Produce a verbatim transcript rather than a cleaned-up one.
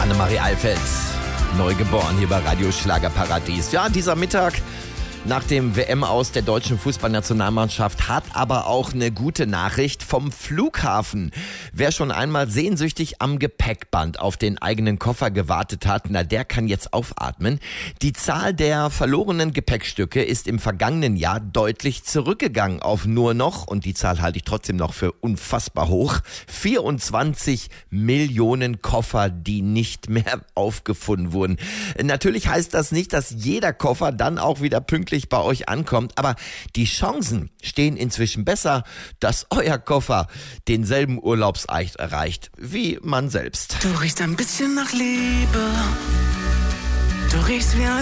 Annemarie Eilfeld, neugeboren hier bei Radio Schlagerparadies. Ja, dieser Mittag nach dem W M-Aus der deutschen Fußballnationalmannschaft hat aber auch eine gute Nachricht vom Flughafen. Wer schon einmal sehnsüchtig am Gepäckband auf den eigenen Koffer gewartet hat, na der kann jetzt aufatmen. Die Zahl der verlorenen Gepäckstücke ist im vergangenen Jahr deutlich zurückgegangen auf nur noch, und die Zahl halte ich trotzdem noch für unfassbar hoch, vierundzwanzig Millionen Koffer, die nicht mehr aufgefunden wurden. Natürlich heißt das nicht, dass jeder Koffer dann auch wieder pünktlich bei euch ankommt, aber die Chancen stehen inzwischen besser, dass euer Koffer denselben Urlaubseid erreicht wie man selbst. Du riechst ein bisschen nach Liebe, du riechst wie ein